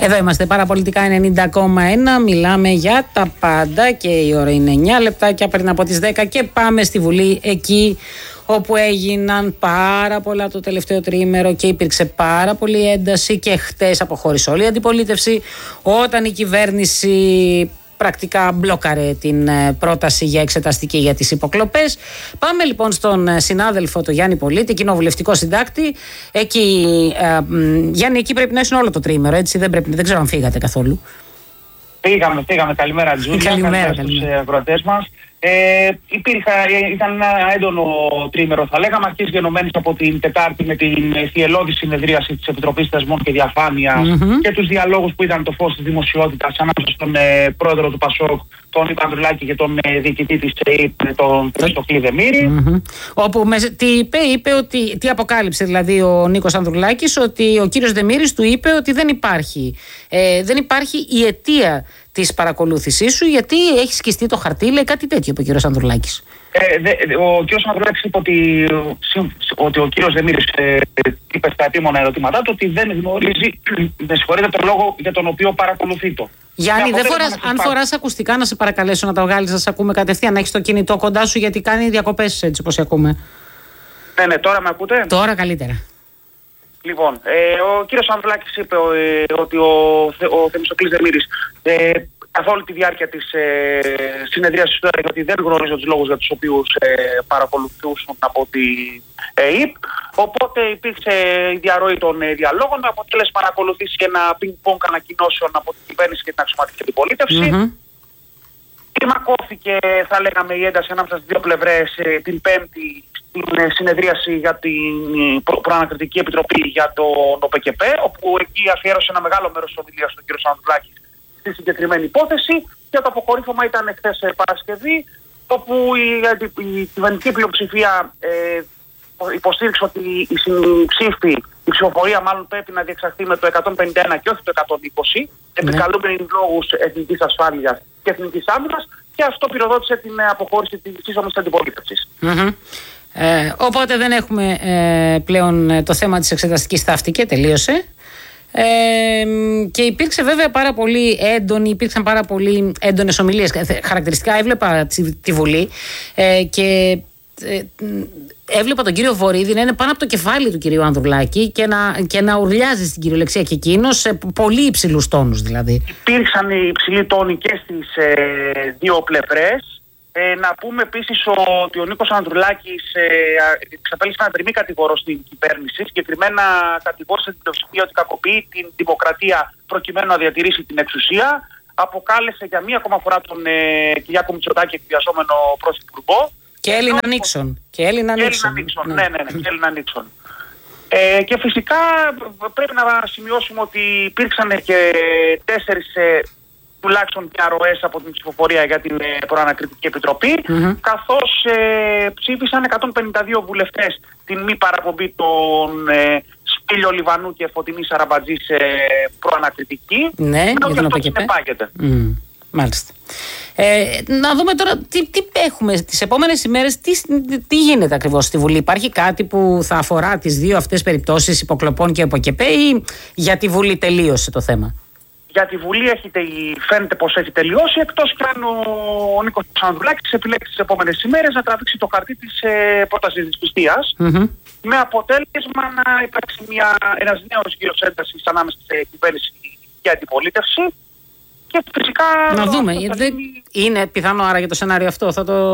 Εδώ είμαστε, Παραπολιτικά 90,1. Μιλάμε για τα πάντα και η ώρα είναι 9 λεπτάκια πριν από τις 10 και πάμε στη Βουλή, εκεί όπου έγιναν πάρα πολλά το τελευταίο τριήμερο και υπήρξε πάρα πολύ ένταση και χτες αποχώρησε όλη η αντιπολίτευση όταν η κυβέρνηση πρακτικά μπλόκαρε την πρόταση για εξεταστική για τις υποκλοπές. Πάμε λοιπόν στον συνάδελφο τον Γιάννη Πολίτη, κοινοβουλευτικό συντάκτη. Γιάννη, εκεί πρέπει να ήσουν όλο το τριήμερο, έτσι, δεν ξέρω αν φύγατε καθόλου. Φύγαμε. Καλημέρα, Τζούλια. Καλημέρα στους ακροατές μας. Ήταν ένα έντονο τρίμερο, θα λέγαμε, αρχής γενομένης από την Τετάρτη με την θυελλώδη συνεδρίαση της Επιτροπής Θεσμών και Διαφάνειας και τους διαλόγους που είδαν το φως της δημοσιότητας ανάμεσα στον πρόεδρο του ΠΑΣΟΚ, τον Νίκο Ανδρουλάκη, και τον διοικητή της ΕΕΠ, τον Χριστόφιλο Δεμήρη. Όπου είπε ότι, τι αποκάλυψε δηλαδή ο Νίκος Ανδρουλάκης, ότι ο κύριος Δεμήρης του είπε ότι δεν υπάρχει η αιτία της παρακολούθησής σου, γιατί έχει σκιστεί το χαρτί, λέει κάτι τέτοιο, είπε ο κύριος Ανδρουλάκης. Ο κύριος Ανδρουλάκης είπε ότι ο κύριος Δεμήρης είπε στα επίμονα ερωτήματά του ότι δεν γνωρίζει, με συγχωρείτε, τον λόγο για τον οποίο παρακολουθεί το. Γιάννη, αν φοράς ακουστικά, να σε παρακαλέσω να τα βγάλεις, να σε ακούμε κατευθείαν, να έχεις το κινητό κοντά σου, γιατί κάνει διακοπές έτσι όπως ακούμε. Ναι, τώρα με ακούτε? Τώρα καλύτερα. Λοιπόν, ο κύριος Ανδρουλάκης είπε ότι ο Θεμιστοκλής Δεμήρης καθ' όλη τη διάρκεια της συνεδρίασης του έλεγε ότι δεν γνωρίζω τους λόγους για τους οποίους παρακολουθούσαν από την ΕΕΠ. Οπότε υπήρξε η διαρροή των διαλόγων, αποτέλεσε παρακολουθήσει και ένα πινκ-πονγκ ανακοινώσεων από την κυβέρνηση και την αξιωματική αντιπολίτευση. Κλιμακώθηκε, θα λέγαμε, η ένταση ανάμεσα στις δύο πλευρές την Πέμπτη στην συνεδρίαση για την Προανακριτική Επιτροπή για τον ΟΠΚΠ, όπου εκεί αφιέρωσε ένα μεγάλο μέρος της ομιλίας του κ. Ανδρουλάκη στη συγκεκριμένη υπόθεση, και το αποκορύφωμα ήταν χθες Παρασκευή, όπου η κυβερνητική πλειοψηφία υποστήριξε ότι η ψηφοφορία μάλλον πρέπει να διεξαχθεί με το 151 και όχι το 120, επικαλούμενοι λόγους εθνικής ασφάλειας και εθνικής άμυνας, και αυτό πυροδότησε την αποχώρηση της σύσσωμης αντιπολίτευσης. Οπότε δεν έχουμε πλέον το θέμα της εξεταστικής, θαύτηκε, τελείωσε. Και υπήρξε βέβαια υπήρξαν πάρα πολύ έντονες ομιλίες. Χαρακτηριστικά έβλεπα τη Βουλή και έβλεπα τον κύριο Βορίδη να είναι πάνω από το κεφάλι του κυρίου Ανδρουλάκη και να ουρλιάζει στην κυριολεξία και εκείνος σε πολύ υψηλούς τόνους δηλαδή. Υπήρξαν υψηλοί τόνοι και στις δύο πλευρές. Να πούμε επίσης ότι ο Νίκος Ανδρουλάκης εξαπέλυσε ένα τριμμή κατηγορό στην κυβέρνηση. Συγκεκριμένα κατηγόρησε την πλειοψηφία ότι κακοποιεί την δημοκρατία προκειμένου να διατηρήσει την εξουσία. Αποκάλεσε για μία ακόμα φορά τον Κυριάκο Μητσοτάκη εκβιαζόμενο πρωθυπουργό. Και Έλληνα Νίξον. Και Έλληνα Νίξον. Και φυσικά πρέπει να σημειώσουμε ότι υπήρξαν και 4 τουλάχιστον διαρροές από την ψηφοφορία για την Προανακριτική Επιτροπή, καθώς ψήφισαν 152 βουλευτές την μη παραπομπή των Σπήλιο Λιβανού και Φωτεινή Σαραμπατζή σε προανακριτική. Ναι, για τον ΟΠΚΠ. Μάλιστα. Να δούμε τώρα τι έχουμε τις επόμενες ημέρες, τι γίνεται ακριβώς στη Βουλή. Υπάρχει κάτι που θα αφορά τις δύο αυτές περιπτώσεις υποκλοπών και ΟΠΚΠ, ή για τη Βουλή τελείωσε το θέμα? Για τη Βουλή φαίνεται πως έχει τελειώσει, εκτός και αν ο Νίκος Ανδρουλάκης επιλέξει τις επόμενες ημέρες να τραβήξει το χαρτί της πρότασης της πιστείας, με αποτέλεσμα να υπάρξει ένας νέος γύρος έντασης ανάμεσα σε κυβέρνηση και αντιπολίτευση. Και φυσικά να δούμε. Είναι πιθανό άρα για το σενάριο αυτό?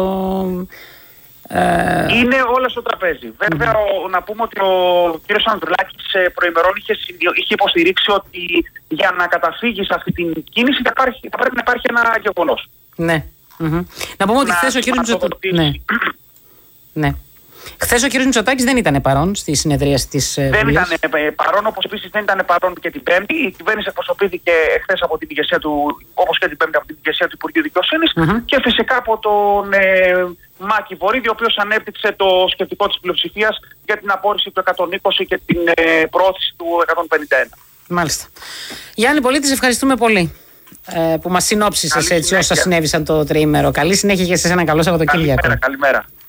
Είναι όλα στο τραπέζι. Βέβαια, να πούμε ότι ο κ. Ανδρουλάκης προημερών είχε υποστηρίξει ότι για να καταφύγει σε αυτή την κίνηση θα πρέπει να υπάρχει ένα γεγονός. Ναι. Να πούμε ότι χθες ο κ. Μητσοτάκης. Ναι. Χθες ο κ. Μητσοτάκης δεν ήταν παρόν στη συνεδρίαση της Βουλής. Δεν ήταν παρόν, όπως επίσης δεν ήταν παρόν και την Πέμπτη. Η κυβέρνηση εκπροσωπήθηκε χθες από την ηγεσία του, όπως και την Πέμπτη, από την ηγεσία του Υπουργείου Δικαιοσύνης, και φυσικά από τον Μάκη Βορίδη, ο οποίος ανέπτυξε το σκεπτικό της πλειοψηφίας για την απόρριση του 120 και την προώθηση του 151. Μάλιστα. Γιάννη Πολίτη, ευχαριστούμε πολύ που μας συνόψισες έτσι όσα συνέβησαν το τριήμερο. Καλή συνέχεια και σε ένα καλό Σαββατοκύριακο. Καλημέρα.